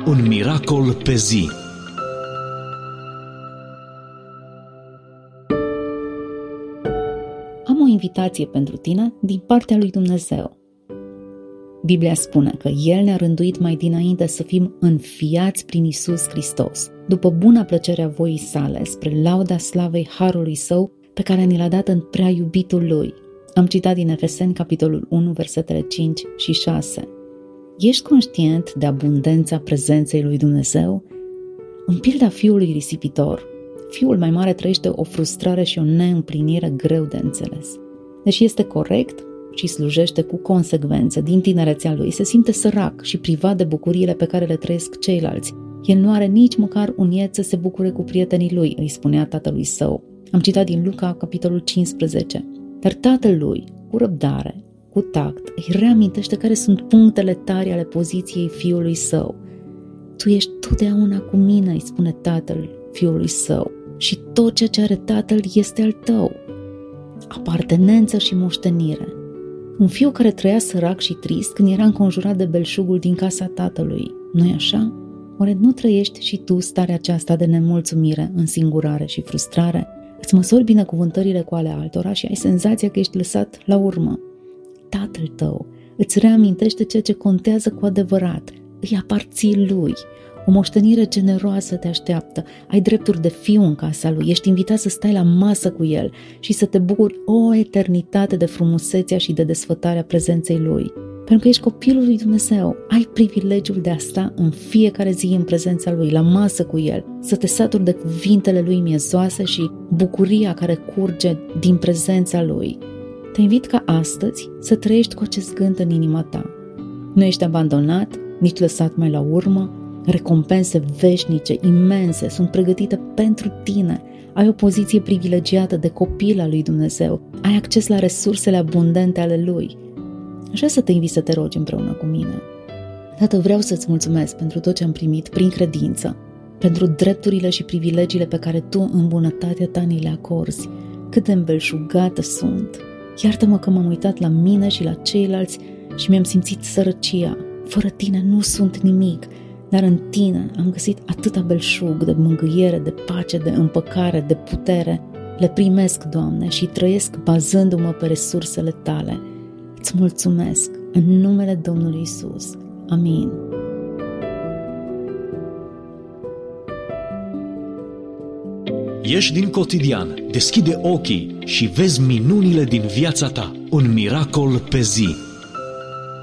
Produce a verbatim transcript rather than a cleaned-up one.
Un miracol pe zi. Am o invitație pentru tine din partea lui Dumnezeu. Biblia spune că El ne-a rânduit mai dinainte să fim înfiați prin Iisus Hristos, după buna plăcere a voii sale, spre lauda slavei harului Său, pe care ni l-a dat în prea iubitul Lui. Am citat din Efeseni, capitolul unu, versetele cinci și șase. Ești conștient de abundența prezenței lui Dumnezeu? În pilda fiului risipitor, fiul mai mare trăiește o frustrare și o neîmplinire greu de înțeles. Deși este corect și slujește cu consecvență din tinerețea lui, se simte sărac și privat de bucuriile pe care le trăiesc ceilalți. El nu are nici măcar un iet să se bucure cu prietenii lui, îi spunea tatălui său. Am citat din Luca, capitolul cincisprezece. Dar tatăl lui, cu răbdare, cu tact, îi reamintește care sunt punctele tari ale poziției fiului său. Tu ești totdeauna cu mine, îi spune tatăl fiului său, și tot ceea ce are tatăl este al tău. Apartenență și moștenire. Un fiu care trăia sărac și trist când era înconjurat de belșugul din casa tatălui. Nu-i așa? Oare nu trăiești și tu starea aceasta de nemulțumire, însingurare și frustrare? Îți măsori binecuvântările cu ale altora și ai senzația că ești lăsat la urmă. Tatăl tău îți reamintește ceea ce contează cu adevărat. Îi aparții lui. O moștenire generoasă te așteaptă. Ai drepturi de fiu în casa lui. Ești invitat să stai la masă cu el și să te bucuri o eternitate de frumusețea și de desfătarea prezenței lui. Pentru că ești copilul lui Dumnezeu, ai privilegiul de a sta în fiecare zi în prezența lui, la masă cu el, să te saturi de cuvintele lui miezoase și bucuria care curge din prezența lui. Te invit ca astăzi să trăiești cu acest gând în inima ta. Nu ești abandonat, nici lăsat mai la urmă. Recompense veșnice, imense, sunt pregătite pentru tine. Ai o poziție privilegiată de copil al lui Dumnezeu. Ai acces la resursele abundente ale lui. Aș vrea să te invit să te rogi împreună cu mine. Tată, vreau să-ți mulțumesc pentru tot ce am primit prin credință, pentru drepturile și privilegiile pe care tu, în bunătatea ta, ni le acorzi. Cât de îmbelșugată sunt. Iartă-mă că m-am uitat la mine și la ceilalți și mi-am simțit sărăcia. Fără tine nu sunt nimic, dar în tine am găsit atâta belșug de mângâiere, de pace, de împăcare, de putere. Le primesc, Doamne, și trăiesc bazându-mă pe resursele tale. Îți mulțumesc în numele Domnului Iisus. Amin. Ieși din cotidian, deschide ochii și vezi minunile din viața ta. Un miracol pe zi.